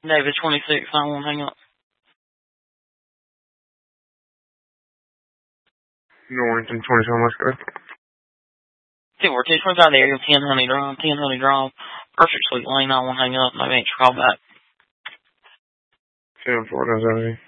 David 26, I won't hang up. Norrington 27, let's go. 242, 25 there, 10 Honey Drive, 10 Honey Drive. Perfect Sweet Lane, I won't hang up. Maybe I ain't call back. 10-4,